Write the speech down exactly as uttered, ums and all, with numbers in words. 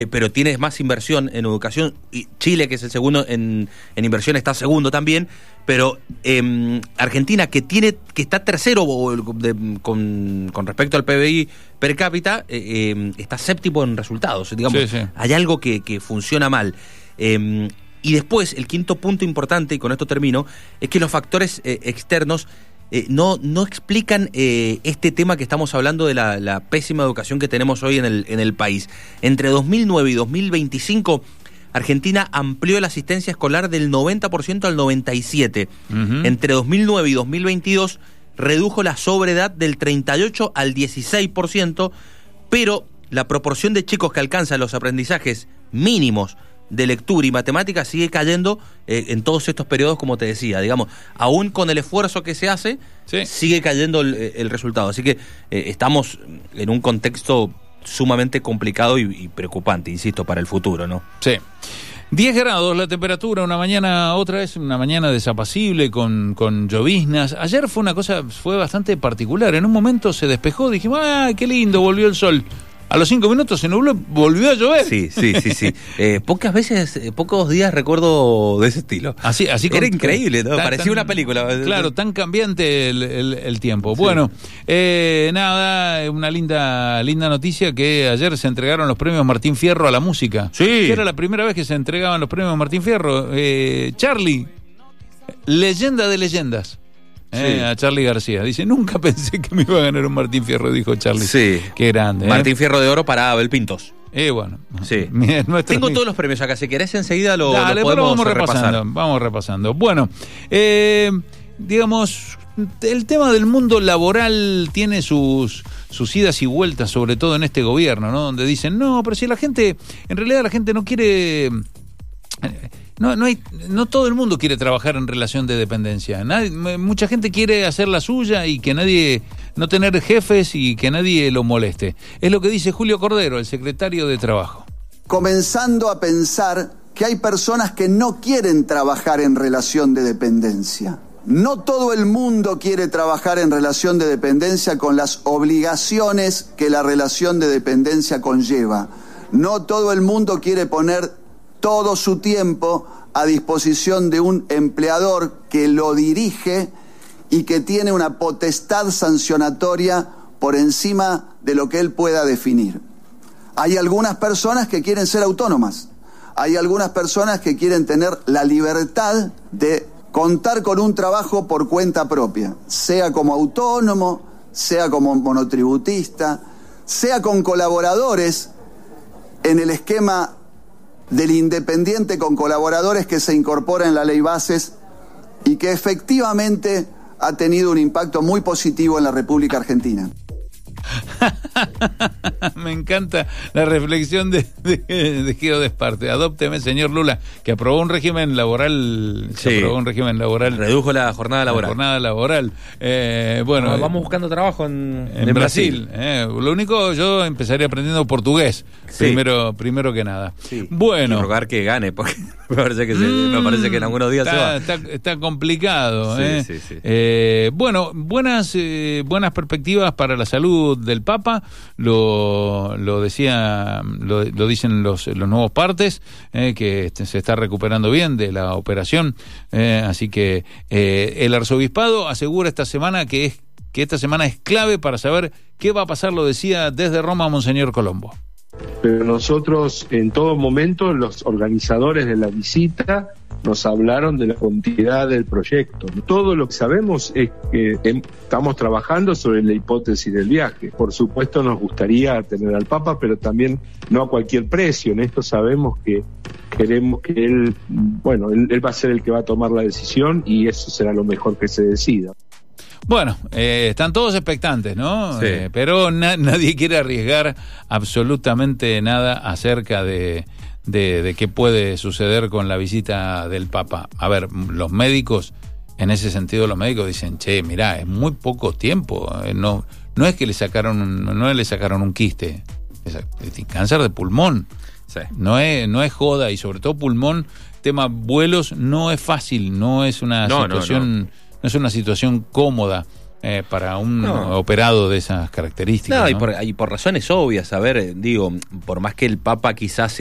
pero tiene más inversión en educación. Y Chile, que es el segundo en, en inversión, está segundo también. Pero eh, Argentina, que tiene que está tercero de, con, con respecto al P B I per cápita, eh, eh, está séptimo en resultados. Digamos, sí, sí. Hay algo que, que funciona mal. Eh, y después, el quinto punto importante, y con esto termino, es que los factores eh, externos Eh, no, no explican eh, este tema que estamos hablando de la, la pésima educación que tenemos hoy en el, en el país. Entre dos mil nueve y dos mil veinticinco, Argentina amplió la asistencia escolar del noventa por ciento al noventa y siete por ciento. Uh-huh. Entre dos mil nueve y dos mil veintidós redujo la sobreedad del treinta y ocho al dieciséis por ciento, pero la proporción de chicos que alcanzan los aprendizajes mínimos de lectura y matemática sigue cayendo eh, en todos estos periodos, como te decía, digamos, aún con el esfuerzo que se hace, sí. sigue cayendo el, el resultado. Así que eh, estamos en un contexto sumamente complicado y, y preocupante, insisto, para el futuro, ¿no? Sí. diez grados la temperatura, una mañana, otra vez, una mañana desapacible con, con lloviznas. Ayer fue una cosa, fue bastante particular. En un momento se despejó, dijimos, ¡ay, qué lindo! Volvió el sol. A los cinco minutos se nubló, volvió a llover. Sí, sí, sí, sí. Eh, pocas veces, eh, pocos días recuerdo de ese estilo. Así, así Era con, increíble, ¿no? Tan, Parecía tan, una película. Claro, tan cambiante el, el, el tiempo. Sí. Bueno, eh, nada, una linda, linda noticia que ayer se entregaron los premios Martín Fierro a la música. Sí. Que era la primera vez que se entregaban los premios Martín Fierro. Eh, Charlie, leyenda de leyendas. Eh, sí. A Charlie García. Dice, nunca pensé que me iba a ganar un Martín Fierro, dijo Charlie. Sí. Qué grande. Martín ¿eh? Fierro de Oro para Abel Pintos. Eh, bueno. Sí. Nuestro... Tengo todos los premios acá, si querés enseguida lo, Dale, lo podemos vamos repasar. repasando, vamos repasando. Bueno, eh, digamos, el tema del mundo laboral tiene sus, sus idas y vueltas, sobre todo en este gobierno, ¿no? Donde dicen, no, pero si la gente, en realidad la gente no quiere... No, no hay, no todo el mundo quiere trabajar en relación de dependencia. Nadie, mucha gente quiere hacer la suya y que nadie, no tener jefes y que nadie lo moleste. Es lo que dice Julio Cordero, el secretario de Trabajo. Comenzando a pensar que hay personas que no quieren trabajar en relación de dependencia. No todo el mundo quiere trabajar en relación de dependencia con las obligaciones que la relación de dependencia conlleva. No todo el mundo quiere poner todo su tiempo a disposición de un empleador que lo dirige y que tiene una potestad sancionatoria por encima de lo que él pueda definir. Hay algunas personas que quieren ser autónomas, hay algunas personas que quieren tener la libertad de contar con un trabajo por cuenta propia, sea como autónomo, sea como monotributista, sea con colaboradores en el esquema del independiente con colaboradores que se incorpora en la ley Bases y que efectivamente ha tenido un impacto muy positivo en la República Argentina. Me encanta la reflexión de, de, de Guido Desparte. Adópteme, señor Lula, que aprobó un régimen laboral. Sí. Aprobó un régimen laboral. Redujo la jornada laboral. La jornada laboral. Eh, bueno, no, vamos buscando trabajo en, en, en Brasil. Brasil. Eh, lo único, yo empezaría aprendiendo portugués. Sí. Primero, primero que nada. Sí. Bueno. Y rogar que gane, porque me parece que, se, mm, me parece que en algunos días está, se va. Está, está complicado. Sí, eh. sí, sí. Eh, bueno, buenas, eh, buenas perspectivas para la salud del Papa. Lo, lo decía, lo, lo dicen los, los nuevos partes, eh, que se está recuperando bien de la operación. Eh, así que eh, el arzobispado asegura esta semana que es que esta semana es clave para saber qué va a pasar. Lo decía desde Roma Monseñor Colombo. Pero nosotros en todo momento, los organizadores de la visita nos hablaron de la continuidad del proyecto. Todo lo que sabemos es que estamos trabajando sobre la hipótesis del viaje. Por supuesto nos gustaría tener al Papa, pero también no a cualquier precio. En esto sabemos que queremos que él, bueno, él, él va a ser el que va a tomar la decisión y eso será lo mejor que se decida. Bueno, eh, están todos expectantes, ¿no? Sí. Eh, pero na- nadie quiere arriesgar absolutamente nada acerca de, de, de qué puede suceder con la visita del Papa. A ver, los médicos, en ese sentido los médicos dicen, che, mirá, es muy poco tiempo. Eh, no, no es que le sacaron un, no le sacaron un quiste, es, es cáncer de pulmón. Sí. No es, no es joda, y sobre todo pulmón, tema vuelos, no es fácil, no es una no, situación... No, no. No es una situación cómoda. eh, para un No. operado de esas características. No, ¿no? Y, por, y por razones obvias, a ver, digo, por más que el Papa quizás